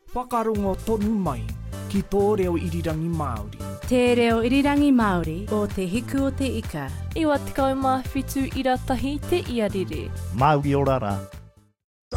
Whakarongo tonu mai ki tō reo irirangi Māori. Te reo irirangi Māori o te hiku o te ika. Iwa 15 ira tahi te iarere. Māori o rara.